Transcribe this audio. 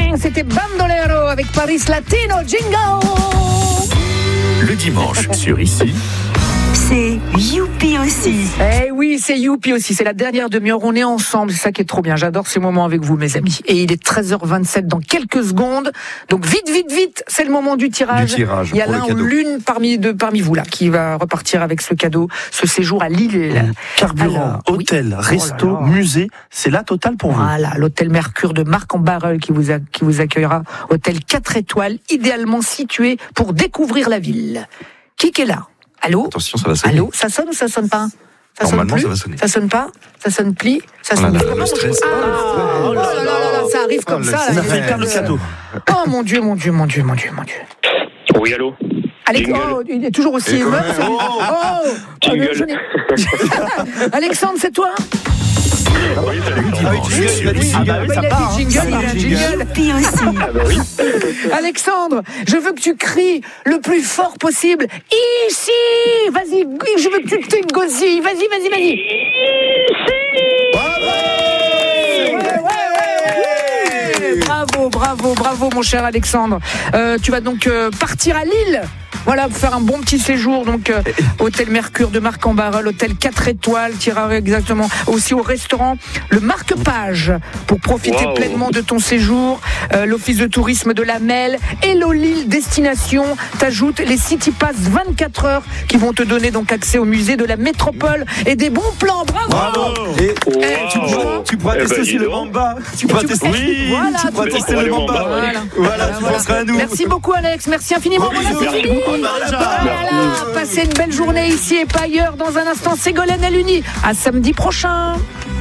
C'était Bandolero avec Paris Latino Jingle. Le dimanche sur Ici, c'est Youpi aussi. Eh oui, c'est Youpi aussi. C'est la dernière demi-heure. On est ensemble. C'est ça qui est trop bien. J'adore ces moments avec vous, mes amis. Et il est 13h27 dans quelques secondes. Donc vite. C'est le moment du tirage. Il y a l'un ou l'une parmi vous là qui va repartir avec ce cadeau, ce séjour à Lille. Carburant, hôtel, resto, musée. C'est la totale pour vous. Voilà, l'hôtel Mercure de Marc-en-Barœul qui vous accueillera. Hôtel 4 étoiles, idéalement situé pour découvrir la ville. Qui est là? Allô? Attention, ça va sonner. Allô? Ça sonne ou ça sonne pas? Normalement, ça va sonner. Ça sonne pas? Ça sonne pli? Ça sonne pas? Le stress. Oh là là, ça arrive comme ça. On a fait perdre le cadeau. Oh mon Dieu. Oui, allô? Oh, il est toujours aussi émotif. Alexandre, c'est toi? Oui, salut. Il a dit jingle. Youpi aussi. Oui. Alexandre, je veux que tu cries le plus fort possible. Ici! Vas-y, je veux que tu te gossilles. Vas-y. Bravo, mon cher Alexandre. Tu vas donc partir à Lille. Voilà, pour faire un bon petit séjour, donc hôtel Mercure de Marc-en-Barœul, hôtel 4 étoiles, tirera exactement aussi au restaurant le Marque-Page pour profiter pleinement de ton séjour. L'office de tourisme de la Melle, Hello Lille Destination t'ajoute les City Pass 24 heures qui vont te donner donc accès au musée de la métropole et des bons plans. Bravo. Et tu pourras tester aussi le Mamba. Tu pourras tester le Mamba. Voilà, tu penseras à nous. Merci beaucoup Alex, merci infiniment. Passez une belle journée ici et pas ailleurs. Dans un instant, Ségolène Aluni. À samedi prochain.